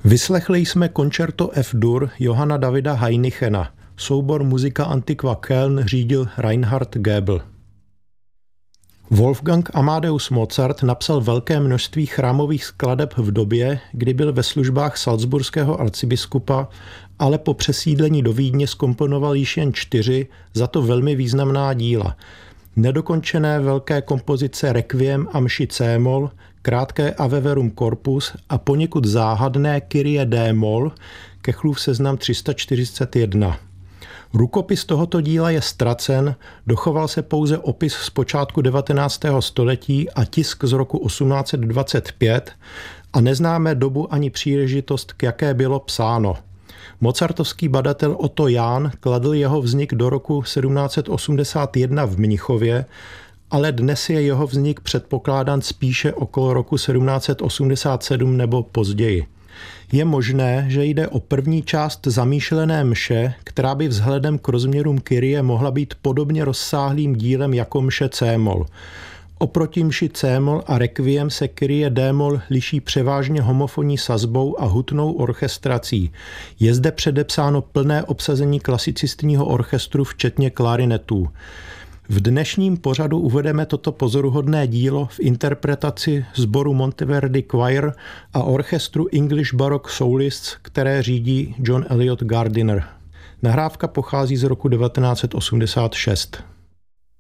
Vyslechli jsme koncerto F-dur Johanna Davida Hainichena. Soubor Musica Antiqua Köln řídil Reinhard Goebel. Wolfgang Amadeus Mozart napsal velké množství chrámových skladeb v době, kdy byl ve službách salzburského arcibiskupa, ale po přesídlení do Vídně zkomponoval již jen 4, za to velmi významná díla. Nedokončené velké kompozice Requiem a mši C-moll, krátké Ave Verum Corpus a poněkud záhadné Kyrie D-moll, Kechlův seznam 341. Rukopis tohoto díla je ztracen, dochoval se pouze opis z počátku 19. století a tisk z roku 1825 a neznáme dobu ani příležitost, k jaké bylo psáno. Mozartovský badatel Otto Jahn kladl jeho vznik do roku 1781 v Mnichově, ale dnes je jeho vznik předpokládán spíše okolo roku 1787 nebo později. Je možné, že jde o první část zamýšlené mše, která by vzhledem k rozměrům Kyrie mohla být podobně rozsáhlým dílem jako mše C-moll. Oproti mši C-moll a Requiem se Kyrie D-moll liší převážně homofonní sazbou a hutnou orchestrací. Je zde předepsáno plné obsazení klasicistního orchestru včetně klarinetů. V dnešním pořadu uvedeme toto pozoruhodné dílo v interpretaci sboru Monteverdi Choir a orchestru English Baroque Solists, které řídí John Eliot Gardiner. Nahrávka pochází z roku 1986.